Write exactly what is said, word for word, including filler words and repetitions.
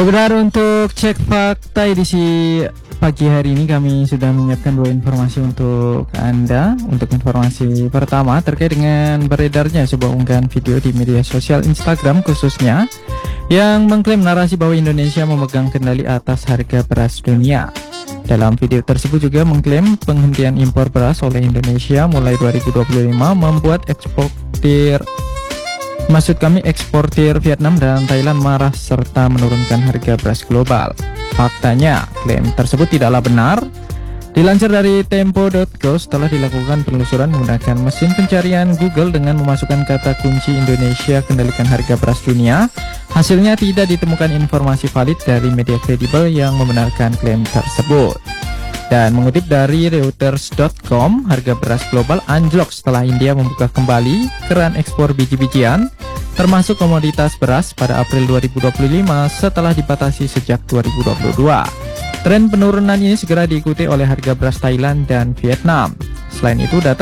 Benar, untuk cek fakta edisi pagi hari ini kami sudah menyiapkan dua informasi untuk Anda. Untuk informasi pertama terkait dengan beredarnya sebuah unggahan video di media sosial Instagram khususnya yang mengklaim narasi bahwa Indonesia memegang kendali atas harga beras dunia. Dalam video tersebut juga mengklaim penghentian impor beras oleh Indonesia mulai dua ribu dua puluh lima membuat eksportir Maksud kami eksportir Vietnam dan Thailand marah serta menurunkan harga beras global. Faktanya, klaim tersebut tidaklah benar. Dilansir dari tempo titik co, setelah dilakukan penelusuran menggunakan mesin pencarian Google dengan memasukkan kata kunci Indonesia kendalikan harga beras dunia, hasilnya tidak ditemukan informasi valid dari media kredibel yang membenarkan klaim tersebut. Dan mengutip dari reuters titik com, harga beras global anjlok setelah India membuka kembali keran ekspor biji-bijian, termasuk komoditas beras pada April dua ribu dua puluh lima setelah dibatasi sejak dua ribu dua puluh dua. Tren penurunan ini segera diikuti oleh harga beras Thailand dan Vietnam. Selain itu, data